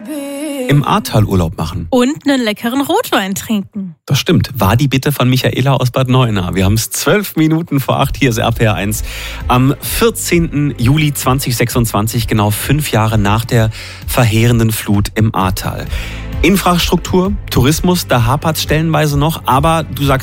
im Ahrtal Urlaub machen. Und einen leckeren Rotwein trinken. Das stimmt. War die Bitte von Michaela aus Bad Neuenahr. Wir haben es 12 Minuten vor 8. Hier ist RPR 1. Am 14. Juli 2026, genau 5 Jahre nach der verheerenden Flut im Ahrtal. Infrastruktur, Tourismus, da hapert es stellenweise noch. Aber du sagst,